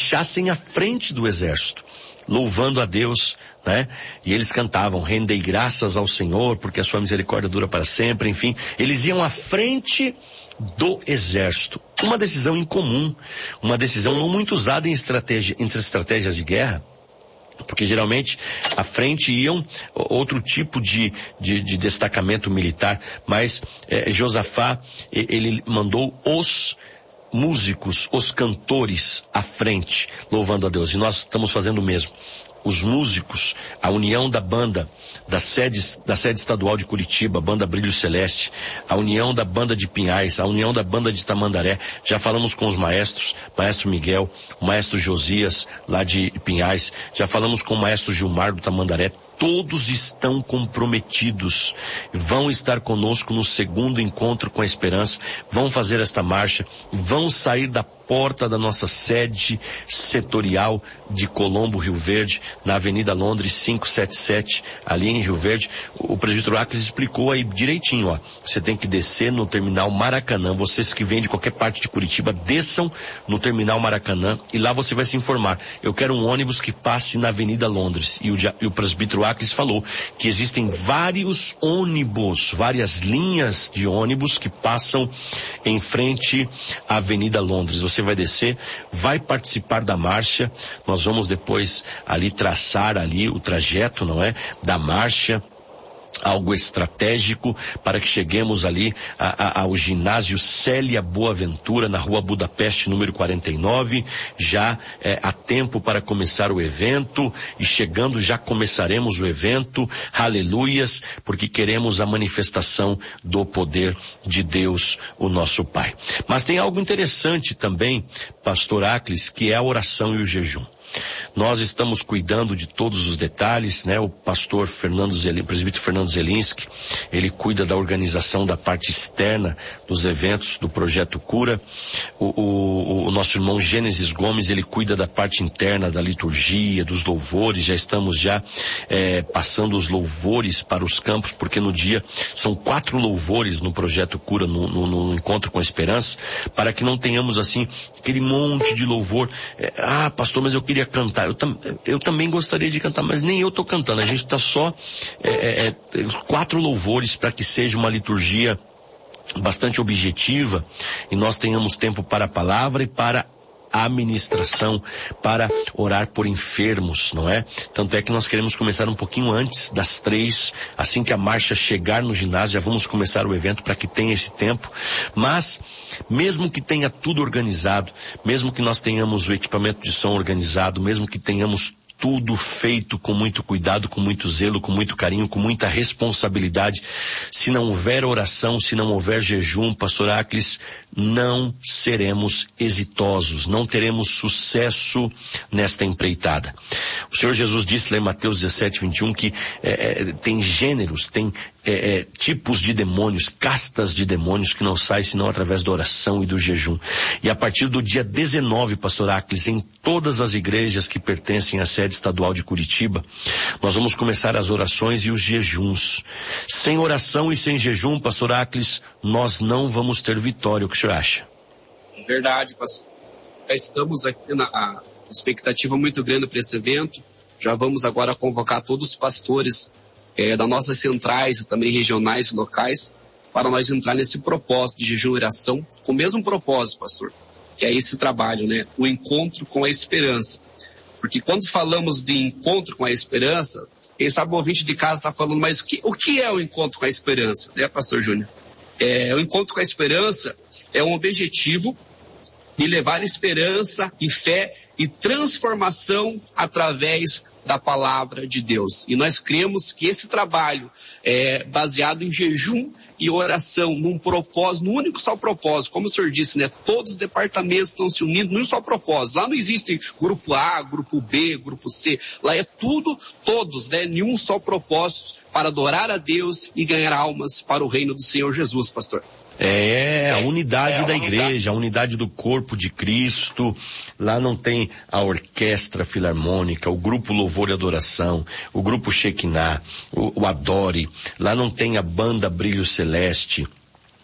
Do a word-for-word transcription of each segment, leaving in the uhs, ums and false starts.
marchassem à frente do exército, louvando a Deus, né? E eles cantavam, rendei graças ao Senhor, porque a sua misericórdia dura para sempre, enfim. Eles iam à frente do exército. Uma decisão incomum, uma decisão não muito usada em estratégia, entre estratégias de guerra, porque geralmente à frente iam outro tipo de, de, de destacamento militar, mas eh, Josafá, ele mandou os músicos, os cantores à frente, louvando a Deus. E nós estamos fazendo o mesmo. Os músicos, a união da banda da sede, da sede estadual de Curitiba, banda Brilho Celeste, a união da banda de Pinhais, a união da banda de Tamandaré. Já falamos com os maestros, maestro Miguel, o maestro Josias, lá de Pinhais. Já falamos com o maestro Gilmar do Tamandaré. Todos estão comprometidos, vão estar conosco no segundo encontro com a esperança, vão fazer esta marcha, vão sair da porta da nossa sede setorial de Colombo, Rio Verde, na Avenida Londres quinhentos e setenta e sete, ali em Rio Verde. O presbítero Acres explicou aí direitinho, ó. Você tem que descer no terminal Maracanã. Vocês que vêm de qualquer parte de Curitiba, desçam no terminal Maracanã e lá você vai se informar. Eu quero um ônibus que passe na Avenida Londres. E o, e o presbítero Acres falou que existem vários ônibus, várias linhas de ônibus que passam em frente à Avenida Londres. Você vai descer, vai participar da marcha. Nós vamos depois ali traçar ali o trajeto, não é? Da marcha. Algo estratégico para que cheguemos ali a, a, ao ginásio Célia Boaventura, na rua Budapeste, número quarenta e nove, já é, há tempo para começar o evento, e chegando já começaremos o evento, aleluias, porque queremos a manifestação do poder de Deus, o nosso Pai. Mas tem algo interessante também, pastor Acles, que é a oração e o jejum. Nós estamos cuidando de todos os detalhes, né? O pastor Fernando Zelinski, presbítero Fernando Zelinski, ele cuida da organização da parte externa dos eventos do Projeto Cura. O, o, o nosso irmão Gênesis Gomes, ele cuida da parte interna da liturgia, dos louvores. Já estamos já é, passando os louvores para os campos, porque no dia são quatro louvores no Projeto Cura, no, no, no Encontro com a Esperança, para que não tenhamos assim aquele monte de louvor. É, ah, pastor, mas eu queria cantar. Eu, tam, eu também gostaria de cantar, mas nem eu estou cantando. A gente está só é, é, quatro louvores para que seja uma liturgia bastante objetiva e nós tenhamos tempo para a palavra e para a administração, para orar por enfermos, não é? Tanto é que nós queremos começar um pouquinho antes das três, assim que a marcha chegar no ginásio, já vamos começar o evento para que tenha esse tempo. Mas, mesmo que tenha tudo organizado, mesmo que nós tenhamos o equipamento de som organizado, mesmo que tenhamos tudo feito com muito cuidado, com muito zelo, com muito carinho, com muita responsabilidade, se não houver oração, se não houver jejum, pastor Acles, não seremos exitosos, não teremos sucesso nesta empreitada. O Senhor Jesus disse lá em Mateus dezessete, vinte e um, que é, é, tem gêneros, tem é, é, tipos de demônios, castas de demônios que não saem senão através da oração e do jejum. E a partir do dia dezenove, pastor Acles, em todas as igrejas que pertencem à sede estadual de Curitiba, nós vamos começar as orações e os jejuns. Sem oração e sem jejum, pastor Acles, nós não vamos ter vitória. O que o senhor acha? Verdade, pastor. Já estamos aqui na expectativa muito grande para esse evento. Já vamos agora convocar todos os pastores é, das nossas centrais e também regionais e locais para nós entrar nesse propósito de jejum e oração, com o mesmo propósito, pastor, que é esse trabalho, né? O encontro com a esperança. Porque quando falamos de encontro com a esperança, quem sabe o ouvinte de casa está falando, mas o que, o que é o encontro com a esperança, né, pastor Júnior? É, o encontro com a esperança é um objetivo de levar esperança e fé e transformação através da palavra de Deus. E nós cremos que esse trabalho é baseado em jejum e oração, num propósito, num único só propósito, como o senhor disse, né? Todos os departamentos estão se unindo num só propósito. Lá não existe grupo A, grupo B, grupo C. Lá é tudo, todos, né? Em um só propósito para adorar a Deus e ganhar almas para o reino do Senhor Jesus, pastor. É, a unidade é, da igreja, a unidade do corpo de Cristo. Lá não tem a orquestra filarmônica, o grupo Louvor e Adoração, o grupo Shekinah, o, o Adore. Lá não tem a banda Brilho Celeste.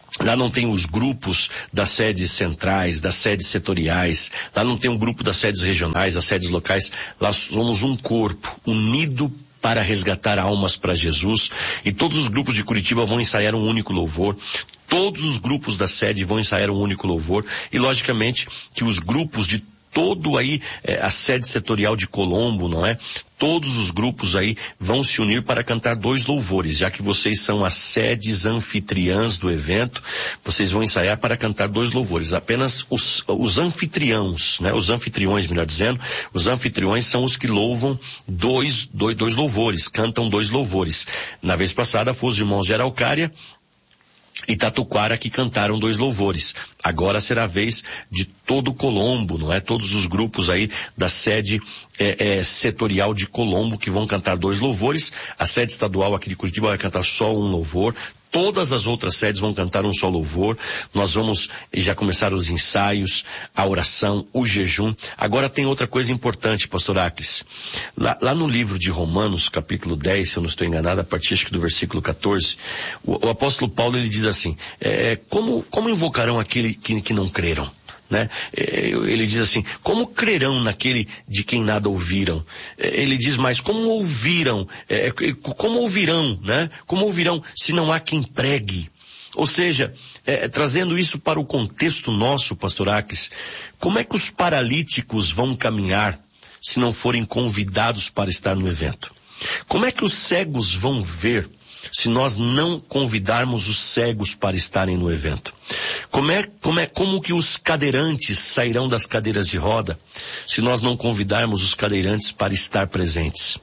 Lá não tem os grupos das sedes centrais, das sedes setoriais, lá não tem um grupo das sedes regionais, das sedes locais, lá somos um corpo unido para resgatar almas para Jesus, e todos os grupos de Curitiba vão ensaiar um único louvor, todos os grupos da sede vão ensaiar um único louvor, e logicamente que os grupos de todo aí, é, a sede setorial de Colombo, não é? Todos os grupos aí vão se unir para cantar dois louvores, já que vocês são as sedes anfitriãs do evento, vocês vão ensaiar para cantar dois louvores. Apenas os, os anfitriãos, né? Os anfitriões, melhor dizendo, os anfitriões são os que louvam dois, dois, dois louvores, cantam dois louvores. Na vez passada foram os irmãos de Araucária e Tatuquara que cantaram dois louvores. Agora será a vez de todo Colombo, não é? Todos os grupos aí da sede é, é, setorial de Colombo que vão cantar dois louvores. A sede estadual aqui de Curitiba vai cantar só um louvor. Todas as outras sedes vão cantar um só louvor. Nós vamos já começar os ensaios, a oração, o jejum. Agora tem outra coisa importante, pastor Acles. Lá, lá no livro de Romanos, capítulo dez, se eu não estou enganado, a partir acho que do versículo quatorze, o, o apóstolo Paulo ele diz assim, é, como, como invocarão aquele que, que não creram? Né? Ele diz assim, como crerão naquele de quem nada ouviram? Ele diz mais, como ouviram, como ouvirão, né? Como ouvirão se não há quem pregue? Ou seja, é, trazendo isso para o contexto nosso, pastor Acles, como é que os paralíticos vão caminhar se não forem convidados para estar no evento? Como é que os cegos vão ver se nós não convidarmos os cegos para estarem no evento? Como é, como é, como que os cadeirantes sairão das cadeiras de roda se nós não convidarmos os cadeirantes para estar presentes?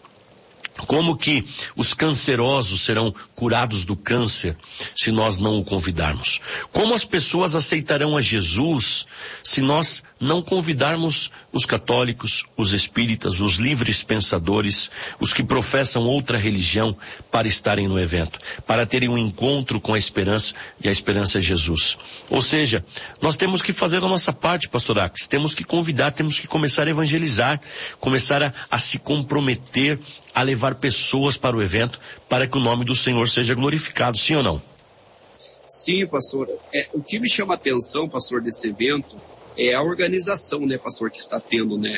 Como que os cancerosos serão curados do câncer se nós não o convidarmos? Como as pessoas aceitarão a Jesus se nós não convidarmos os católicos, os espíritas, os livres pensadores, os que professam outra religião para estarem no evento, para terem um encontro com a esperança, e a esperança é Jesus? Ou seja, nós temos que fazer a nossa parte, pastor Acles, temos que convidar, temos que começar a evangelizar, começar a, a se comprometer, a levar pessoas para o evento, para que o nome do Senhor seja glorificado, sim ou não? Sim, pastor. É, o que me chama a atenção, pastor, desse evento é a organização, né, pastor, que está tendo, né?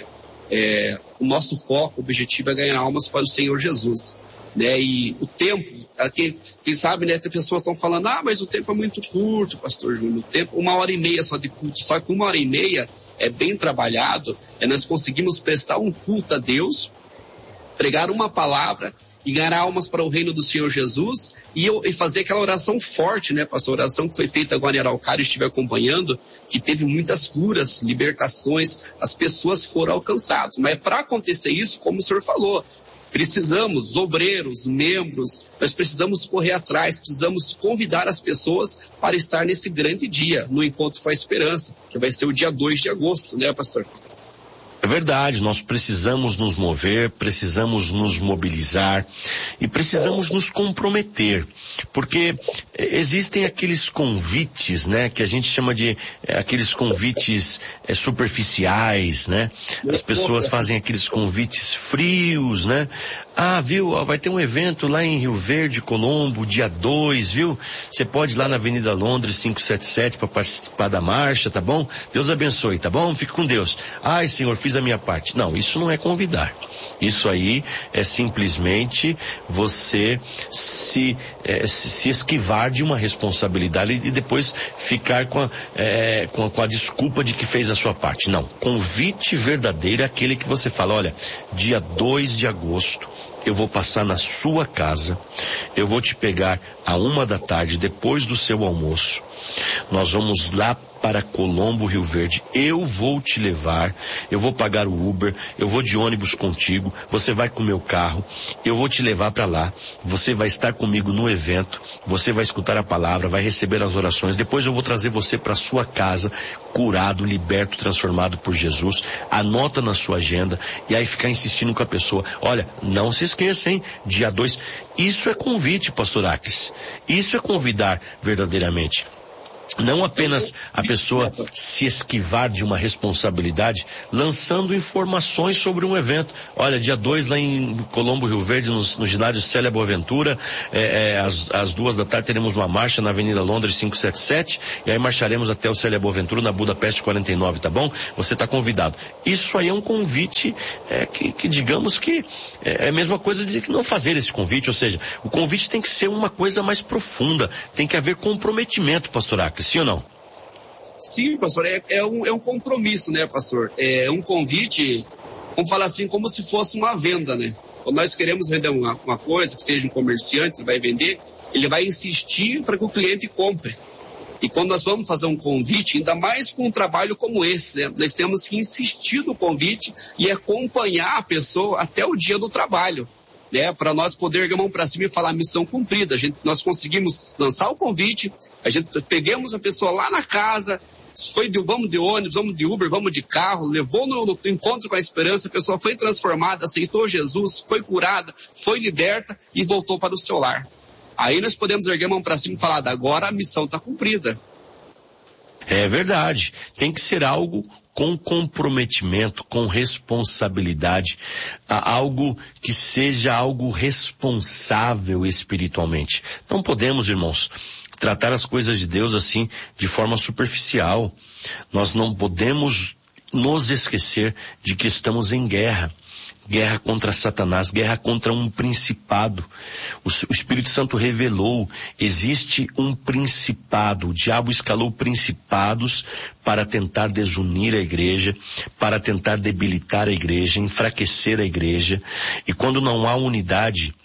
É, o nosso foco, o objetivo é ganhar almas para o Senhor Jesus, né? E o tempo, quem, quem sabe, né, as pessoas estão falando, ah, mas o tempo é muito curto, pastor Júnior, o tempo, uma hora e meia só de culto, só que uma hora e meia é bem trabalhado, é, nós conseguimos prestar um culto a Deus, pregar uma palavra e ganhar almas para o reino do Senhor Jesus e, eu, e fazer aquela oração forte, né, pastor? A oração que foi feita agora em Araucária, estive acompanhando, que teve muitas curas, libertações, as pessoas foram alcançadas. Mas para acontecer isso, como o senhor falou, precisamos, obreiros, membros, nós precisamos correr atrás, precisamos convidar as pessoas para estar nesse grande dia, no Encontro com a Esperança, que vai ser o dia dois de agosto, né, pastor? É verdade, nós precisamos nos mover, precisamos nos mobilizar e precisamos nos comprometer, porque existem aqueles convites, né, que a gente chama de é, aqueles convites é, superficiais, né? As pessoas fazem aqueles convites frios, né? Ah, viu, vai ter um evento lá em Rio Verde, Colombo, dia dois, viu? Você pode ir lá na Avenida Londres quinhentos e setenta e sete para participar da marcha, tá bom? Deus abençoe, tá bom? Fique com Deus. Ai, Senhor, fiz a minha parte. Não, isso não é convidar. Isso aí é simplesmente você se, é, se esquivar de uma responsabilidade e depois ficar com a, é, com, a, com a desculpa de que fez a sua parte. Não, convite verdadeiro é aquele que você fala, olha, dia dois de agosto, eu vou passar na sua casa, eu vou te pegar a uma da tarde, depois do seu almoço, nós vamos lá para Colombo, Rio Verde, eu vou te levar, eu vou pagar o Uber, eu vou de ônibus contigo, você vai com o meu carro, eu vou te levar para lá, você vai estar comigo no evento, você vai escutar a palavra, vai receber as orações, depois eu vou trazer você para sua casa, curado, liberto, transformado por Jesus, anota na sua agenda, e aí ficar insistindo com a pessoa, olha, não se esqueça, hein, dia dois, isso é convite, pastor Acles, isso é convidar verdadeiramente. Não apenas a pessoa se esquivar de uma responsabilidade, lançando informações sobre um evento. Olha, dia dois lá em Colombo, Rio Verde, no, no ginásio Célia Boaventura, é, é, às, às duas da tarde teremos uma marcha na Avenida Londres quinhentos e setenta e sete, e aí marcharemos até o Célia Boaventura na Budapeste quarenta e nove, tá bom? Você está convidado. Isso aí é um convite é, que, que digamos que é, é a mesma coisa de não fazer esse convite, ou seja, o convite tem que ser uma coisa mais profunda, tem que haver comprometimento, pastor Acre. Sim ou não? Sim, pastor, é, é, um, é um compromisso, né, pastor? É um convite, vamos falar assim, como se fosse uma venda, né? Quando nós queremos vender uma, uma coisa, que seja um comerciante, ele vai vender, ele vai insistir para que o cliente compre. E quando nós vamos fazer um convite, ainda mais com um trabalho como esse, né, nós temos que insistir no convite e acompanhar a pessoa até o dia do trabalho. Né, para nós poder erguer a mão para cima e falar missão cumprida. A gente, nós conseguimos lançar o convite, a gente pegamos a pessoa lá na casa, foi de, vamos de ônibus, vamos de Uber, vamos de carro, levou no, no encontro com a esperança, a pessoa foi transformada, aceitou Jesus, foi curada, foi liberta e voltou para o seu lar. Aí nós podemos erguer a mão para cima e falar, agora a missão está cumprida. É verdade, tem que ser algo com comprometimento, com responsabilidade, algo que seja algo responsável espiritualmente. Não podemos, irmãos, tratar as coisas de Deus assim, de forma superficial. Nós não podemos nos esquecer de que estamos em guerra. Guerra contra Satanás, guerra contra um principado. O, o Espírito Santo revelou, existe um principado. O diabo escalou principados para tentar desunir a igreja, para tentar debilitar a igreja, enfraquecer a igreja. E quando não há unidade,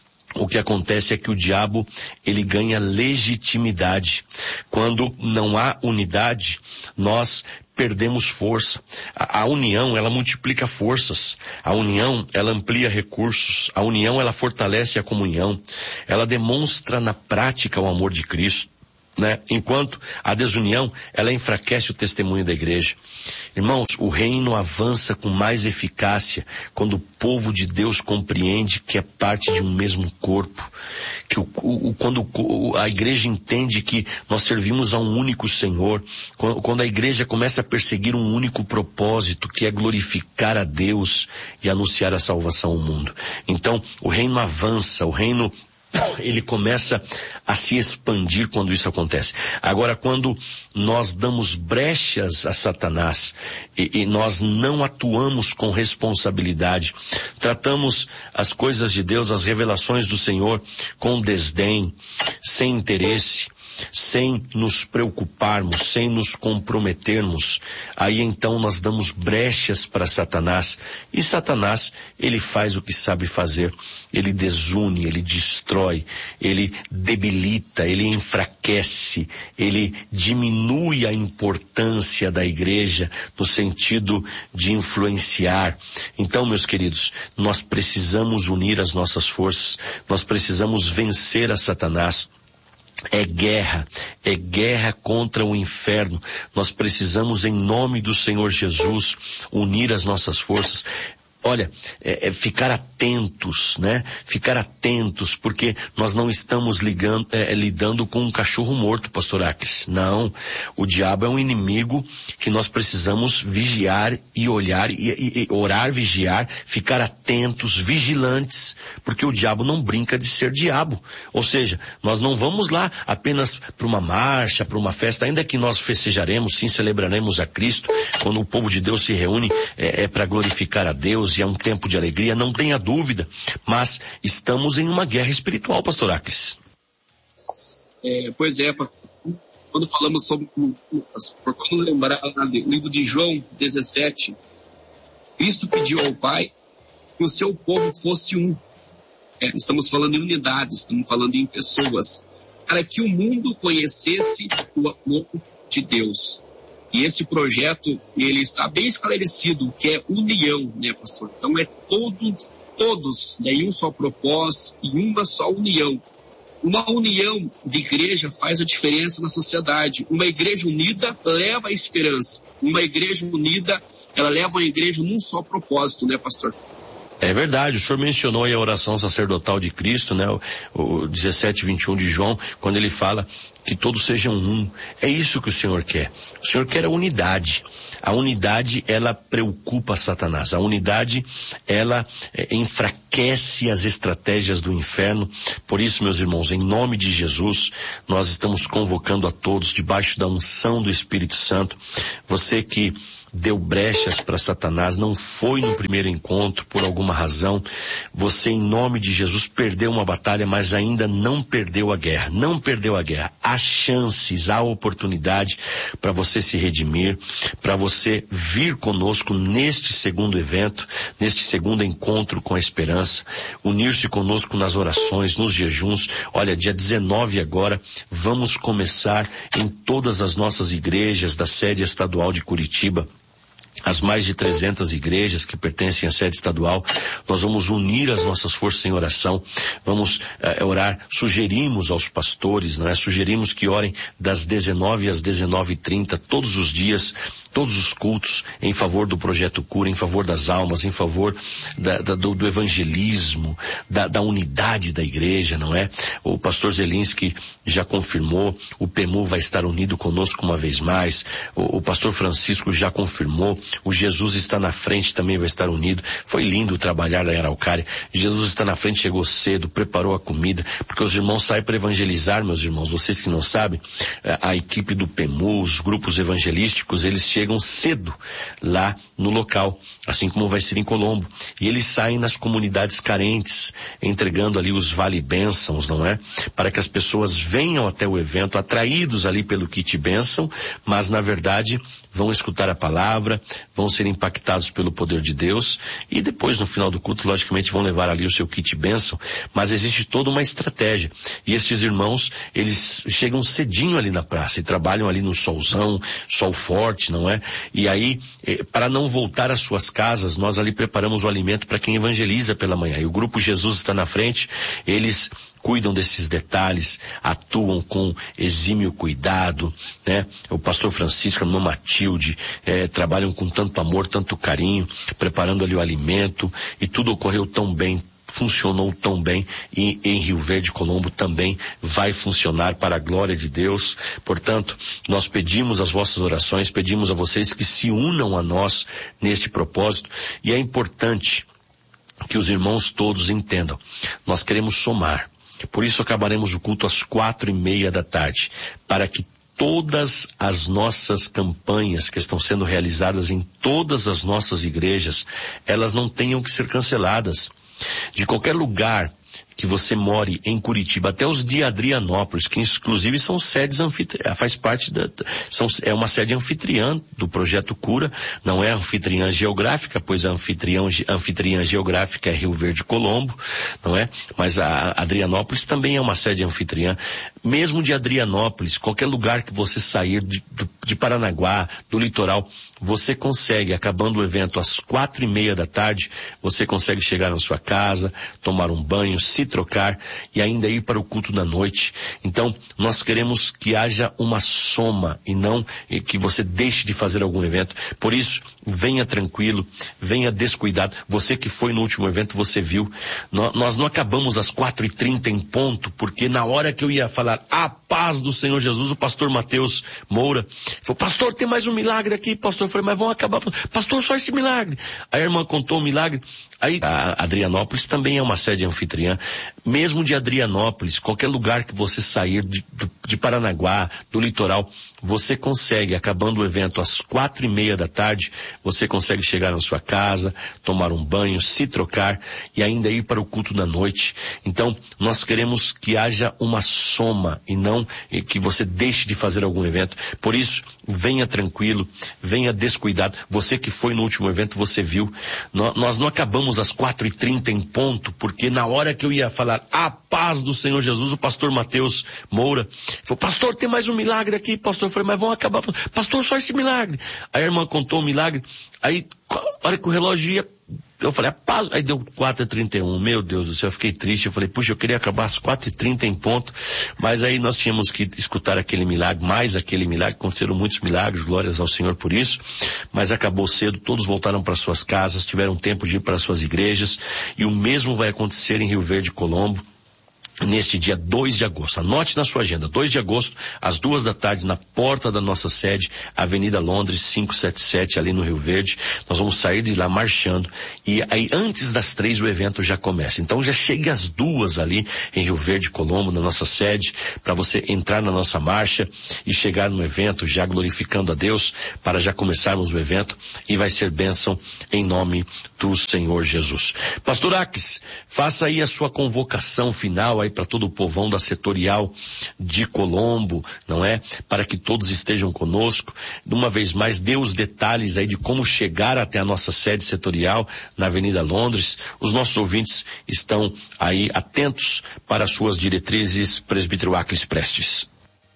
o que acontece é que o diabo, ele ganha legitimidade. Quando não há unidade, nós perdemos força. A, a união, ela multiplica forças. A união, ela amplia recursos. A união, ela fortalece a comunhão. Ela demonstra na prática o amor de Cristo. Né? Enquanto a desunião, ela enfraquece o testemunho da igreja. Irmãos, o reino avança com mais eficácia quando o povo de Deus compreende que é parte de um mesmo corpo. Que o, o, quando a igreja entende que nós servimos a um único Senhor, quando a igreja começa a perseguir um único propósito, que é glorificar a Deus e anunciar a salvação ao mundo. Então, o reino avança, o reino ele começa a se expandir quando isso acontece. Agora, quando nós damos brechas a Satanás e, e nós não atuamos com responsabilidade, tratamos as coisas de Deus, as revelações do Senhor com desdém, sem interesse, sem nos preocuparmos, sem nos comprometermos, aí então nós damos brechas para Satanás. E Satanás, ele faz o que sabe fazer. Ele desune, ele destrói, ele debilita, ele enfraquece, ele diminui a importância da igreja no sentido de influenciar. Então, meus queridos, nós precisamos unir as nossas forças, nós precisamos vencer a Satanás. É guerra, é guerra contra o inferno. Nós precisamos, em nome do Senhor Jesus, unir as nossas forças. Olha, é, é ficar atentos, né? Ficar atentos, porque nós não estamos ligando, é, lidando com um cachorro morto, pastor Acres. Não, o diabo é um inimigo que nós precisamos vigiar e olhar, e, e, e orar, vigiar, ficar atentos, vigilantes, porque o diabo não brinca de ser diabo. Ou seja, nós não vamos lá apenas para uma marcha, para uma festa, ainda que nós festejaremos, sim, celebraremos a Cristo, quando o povo de Deus se reúne, é, é para glorificar a Deus, e é um tempo de alegria, não tenha dúvida, mas estamos em uma guerra espiritual, pastor Acres. É, pois é, quando falamos sobre, por como lembrar, no livro de João dezessete, Cristo pediu ao Pai que o seu povo fosse um. É, estamos falando em unidades, estamos falando em pessoas, para que o mundo conhecesse o amor de Deus. E esse projeto, ele está bem esclarecido, que é união, né, pastor? Então é todos, todos, né, em um só propósito, em uma só união. Uma união de igreja faz a diferença na sociedade. Uma igreja unida leva a esperança. Uma igreja unida, ela leva a igreja num só propósito, né, pastor? É verdade, o senhor mencionou aí a oração sacerdotal de Cristo, né? O, o dezessete, vinte e um de João, quando ele fala que todos sejam um. É isso que o Senhor quer. O Senhor quer a unidade. A unidade, ela preocupa Satanás. A unidade, ela é, enfraquece as estratégias do inferno. Por isso, meus irmãos, em nome de Jesus, nós estamos convocando a todos, debaixo da unção do Espírito Santo, você que deu brechas para Satanás, não foi no primeiro encontro por alguma razão, você em nome de Jesus perdeu uma batalha, mas ainda não perdeu a guerra, não perdeu a guerra. Há chances, há oportunidade para você se redimir, para você vir conosco neste segundo evento, neste segundo encontro com a esperança, unir-se conosco nas orações, nos jejuns. Olha, dia dezenove agora, vamos começar em todas as nossas igrejas da sede estadual de Curitiba, as mais de trezentas igrejas que pertencem à sede estadual. Nós vamos unir as nossas forças em oração, vamos eh, orar, sugerimos aos pastores, não é? Sugerimos que orem das dezenove às dezenove e trinta, todos os dias, todos os cultos, em favor do Projeto Cura, em favor das almas, em favor da, da, do, do evangelismo, da, da unidade da igreja, não é? O pastor Zelinski já confirmou, o P E M U vai estar unido conosco uma vez mais, o, o pastor Francisco já confirmou, o Jesus está na frente também vai estar unido. Foi lindo trabalhar lá em Araucária. Jesus está na frente, chegou cedo, preparou a comida, porque os irmãos saem para evangelizar, meus irmãos. Vocês que não sabem, a equipe do P E M U, os grupos evangelísticos, eles chegam cedo lá no local, assim como vai ser em Colombo. E eles saem nas comunidades carentes, entregando ali os vale-bênçãos, não é? Para que as pessoas venham até o evento, atraídos ali pelo kit bênção, mas na verdade vão escutar a palavra, vão ser impactados pelo poder de Deus e depois no final do culto, logicamente, vão levar ali o seu kit bênção, mas existe toda uma estratégia. E estes irmãos, eles chegam cedinho ali na praça e trabalham ali no solzão, sol forte, não é? E aí, eh, para não voltar às suas casas, nós ali preparamos o alimento para quem evangeliza pela manhã. E o grupo Jesus está na frente, eles cuidam desses detalhes, atuam com exímio cuidado, né? O pastor Francisco, a irmã Matilde, eh, trabalham com tanto amor, tanto carinho, preparando ali o alimento, e tudo ocorreu tão bem, funcionou tão bem, e em Rio Verde, Colombo também vai funcionar para a glória de Deus. Portanto, nós pedimos as vossas orações, pedimos a vocês que se unam a nós neste propósito, e é importante que os irmãos todos entendam, nós queremos somar. Por isso acabaremos o culto às quatro e meia da tarde, para que todas as nossas campanhas que estão sendo realizadas em todas as nossas igrejas, elas não tenham que ser canceladas. De qualquer lugar que você more em Curitiba, até os de Adrianópolis, que inclusive são sedes anfitriãs, faz parte da, são, é uma sede anfitriã do Projeto Cura, não é anfitriã geográfica, pois a anfitriã, anfitriã geográfica é Rio Verde, Colombo, não é? Mas a Adrianópolis também é uma sede anfitriã. Mesmo de Adrianópolis, qualquer lugar que você sair de, de Paranaguá, do litoral, você consegue, acabando o evento às quatro e meia da tarde, você consegue chegar na sua casa, tomar um banho, se trocar e ainda ir para o culto da noite. Então, nós queremos que haja uma soma e não que você deixe de fazer algum evento. Por isso, venha tranquilo, venha descuidado. Você que foi no último evento, você viu. Nós não acabamos às quatro e trinta em ponto, porque na hora que eu ia falar a paz do Senhor Jesus, o pastor Mateus Moura falou, pastor, tem mais um milagre aqui, pastor. Eu falei, mas vão acabar. Pastor, só esse milagre. Aí a irmã contou o milagre. Aí a Adrianópolis também é uma sede anfitriã. Mesmo de Adrianópolis, qualquer lugar que você sair de, de Paranaguá, do litoral, você consegue, acabando o evento às quatro e meia da tarde, você consegue chegar na sua casa, tomar um banho, se trocar e ainda ir para o culto da noite. Então, nós queremos que haja uma soma e não que você deixe de fazer algum evento. Por isso, venha tranquilo, venha descuidado. Você que foi no último evento, você viu. Nós não acabamos às quatro e trinta em ponto, porque na hora que eu ia falar a paz do Senhor Jesus, o pastor Mateus Moura falou, pastor, tem mais um milagre aqui, pastor. Eu falei, mas vão acabar. Pastor, só esse milagre. Aí a irmã contou o milagre. Aí, a hora que o relógio ia eu falei, ah, aí deu quatro e trinta e um, meu Deus do céu, eu fiquei triste, eu falei, puxa, eu queria acabar às quatro e trinta em ponto, mas aí nós tínhamos que escutar aquele milagre, mais aquele milagre, aconteceram muitos milagres, glórias ao Senhor por isso, mas acabou cedo, todos voltaram para suas casas, tiveram tempo de ir para suas igrejas, e o mesmo vai acontecer em Rio Verde, Colombo, neste dia dois de agosto. Anote na sua agenda, dois de agosto, às duas da tarde, na porta da nossa sede, Avenida Londres, quinhentos e setenta e sete, ali no Rio Verde. Nós vamos sair de lá marchando, e aí antes das três o evento já começa. Então já chegue às duas ali em Rio Verde, Colombo, na nossa sede, para você entrar na nossa marcha e chegar no evento já glorificando a Deus, para já começarmos o evento, e vai ser bênção em nome do Senhor Jesus. Pastor Aques, faça aí a sua convocação final aí para todo o povão da setorial de Colombo, não é? Para que todos estejam conosco. Uma vez mais, dê os detalhes aí de como chegar até a nossa sede setorial na Avenida Londres. Os nossos ouvintes estão aí atentos para as suas diretrizes, presbítero Aques Prestes.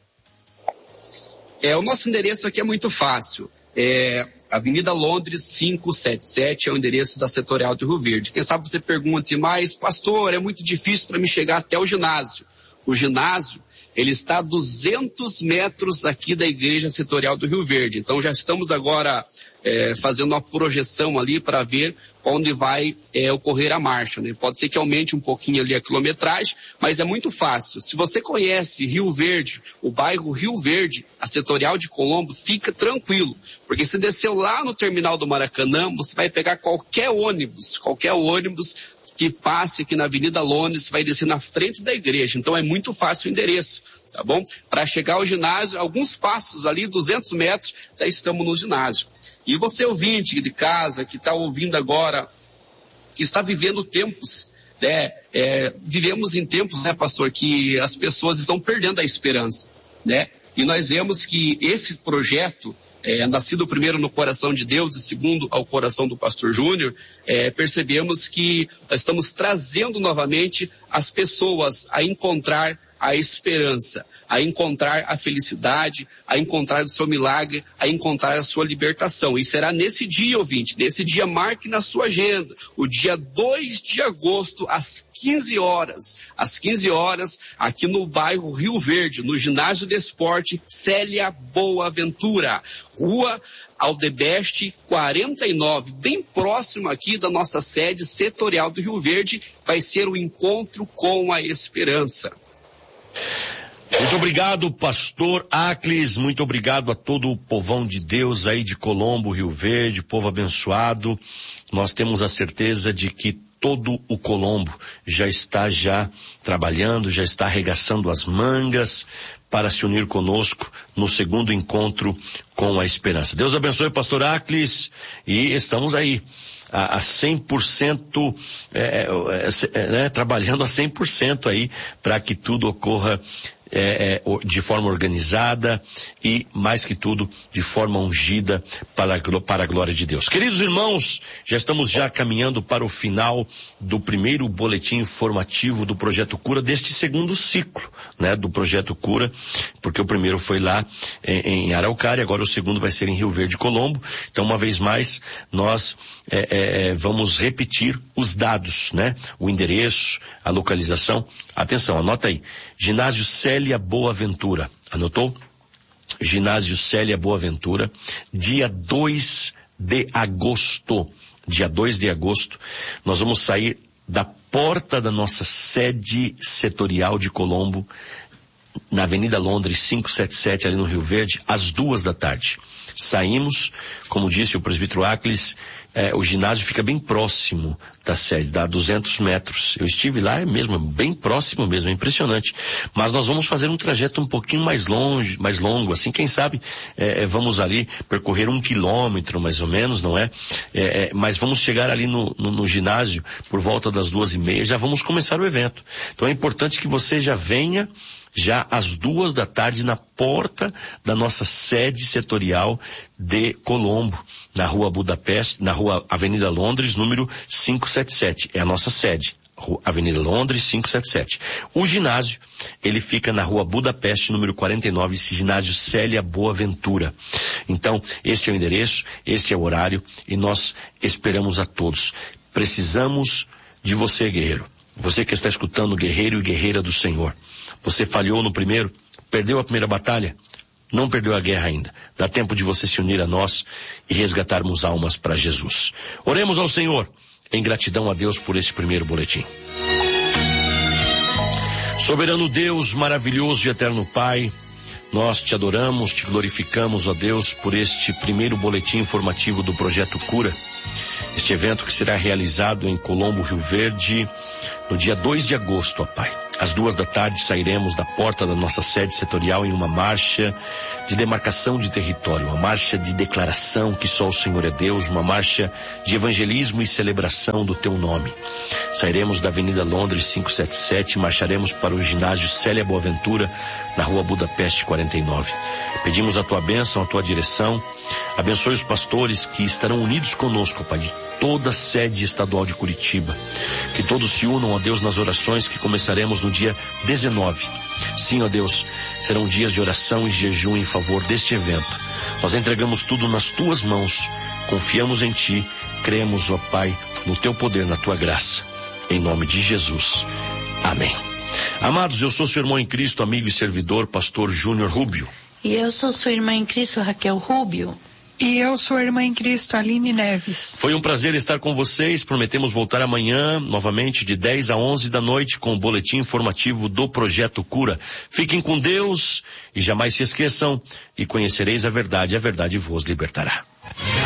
É, o nosso endereço aqui é muito fácil. É Avenida Londres quinhentos e setenta e sete, é o endereço da setorial de Rio Verde. Quem sabe você pergunte, mas pastor, é muito difícil para me chegar até o ginásio. O ginásio, ele está a duzentos metros aqui da igreja setorial do Rio Verde. Então já estamos agora é, fazendo uma projeção ali para ver onde vai é, ocorrer a marcha, né? Pode ser que aumente um pouquinho ali a quilometragem, mas é muito fácil. Se você conhece Rio Verde, o bairro Rio Verde, a setorial de Colombo, fica tranquilo, porque se desceu lá no terminal do Maracanã, você vai pegar qualquer ônibus, qualquer ônibus que passe aqui na Avenida Londres, vai descer na frente da igreja. Então é muito fácil o endereço, tá bom? Para chegar ao ginásio, alguns passos ali, duzentos metros, já estamos no ginásio. E você ouvinte de casa, que está ouvindo agora, que está vivendo tempos, né? É, vivemos em tempos, né, pastor, que as pessoas estão perdendo a esperança, né? E nós vemos que esse projeto, É, nascido primeiro no coração de Deus e segundo ao coração do pastor Júnior, é, percebemos que nós estamos trazendo novamente as pessoas a encontrar a esperança, a encontrar a felicidade, a encontrar o seu milagre, a encontrar a sua libertação. E será nesse dia, ouvinte, nesse dia, marque na sua agenda, o dia dois de agosto, às quinze horas, às quinze horas, aqui no bairro Rio Verde, no Ginásio de Esporte Célia Boaventura, Rua Aldebeste quarenta e nove, bem próximo aqui da nossa sede setorial do Rio Verde, vai ser o encontro com a esperança. Muito obrigado, pastor Aclis, muito obrigado a todo o povão de Deus aí de Colombo, Rio Verde, povo abençoado. Nós temos a certeza de que todo o Colombo já está já trabalhando, já está arregaçando as mangas para se unir conosco no segundo encontro com a esperança. Deus abençoe, pastor Aclis, e estamos aí a, a cem por cento, é, é, né, trabalhando a cem por cento aí para que tudo ocorra É, é, de forma organizada e, mais que tudo, de forma ungida para, para a glória de Deus. Queridos irmãos, já estamos já caminhando para o final do primeiro boletim informativo do Projeto Cura, deste segundo ciclo, né, do Projeto Cura, porque o primeiro foi lá em, em Araucária, agora o segundo vai ser em Rio Verde, Colombo. Então, uma vez mais, nós é, é, vamos repetir os dados, né, o endereço, a localização. Atenção, anota aí, Ginásio Célia Boaventura, anotou? Ginásio Célia Boaventura, dia dois de agosto, dia dois de agosto, nós vamos sair da porta da nossa sede setorial de Colombo, na Avenida Londres quinhentos e setenta e sete, ali no Rio Verde, às duas da tarde. Saímos, como disse o presbítero Aclis, eh, o ginásio fica bem próximo da sede, dá duzentos metros. Eu estive lá, é mesmo, bem próximo mesmo, é impressionante. Mas nós vamos fazer um trajeto um pouquinho mais longe, mais longo, assim, quem sabe eh, vamos ali percorrer um quilômetro, mais ou menos, não é? Eh, mas vamos chegar ali no, no, no ginásio por volta das duas e meia, já vamos começar o evento. Então é importante que você já venha já às duas da tarde na porta da nossa sede setorial de Colombo, na rua Budapeste, na rua Avenida Londres, número quinhentos e setenta e sete. É a nossa sede. Avenida Londres, quinhentos e setenta e sete. O ginásio, ele fica na rua Budapeste, número quarenta e nove, esse ginásio Célia Boaventura. Então, este é o endereço, este é o horário, e nós esperamos a todos. Precisamos de você, guerreiro. Você que está escutando, guerreiro e guerreira do Senhor. Você falhou no primeiro, perdeu a primeira batalha, não perdeu a guerra ainda. Dá tempo de você se unir a nós e resgatarmos almas para Jesus. Oremos ao Senhor, em gratidão a Deus por esse primeiro boletim. Soberano Deus, maravilhoso e eterno Pai, nós te adoramos, te glorificamos, ó Deus, por este primeiro boletim informativo do Projeto Cura. Este evento que será realizado em Colombo, Rio Verde, no dia dois de agosto, ó Pai. Às duas da tarde sairemos da porta da nossa sede setorial em uma marcha de demarcação de território, uma marcha de declaração que só o Senhor é Deus, uma marcha de evangelismo e celebração do Teu nome. Sairemos da Avenida Londres quinhentos e setenta e sete e marcharemos para o ginásio Célia Boaventura, na Rua Budapeste quarenta e nove. Pedimos a Tua bênção, a Tua direção. Abençoe os pastores que estarão unidos conosco, Pai, de toda a sede estadual de Curitiba. Que todos se unam, ó Deus, nas orações que começaremos no dia dezenove. Sim, ó Deus, serão dias de oração e jejum em favor deste evento. Nós entregamos tudo nas Tuas mãos, confiamos em Ti, cremos, ó Pai, no Teu poder, na Tua graça. Em nome de Jesus. Amém. Amados, eu sou seu irmão em Cristo, amigo e servidor, pastor Júnior Rubio. E eu sou sua irmã em Cristo, Raquel Rubio. E eu sou a irmã em Cristo, Aline Neves. Foi um prazer estar com vocês. Prometemos voltar amanhã, novamente, de dez a onze da noite, com o boletim informativo do Projeto Cura. Fiquem com Deus e jamais se esqueçam, e conhecereis a verdade, a verdade vos libertará.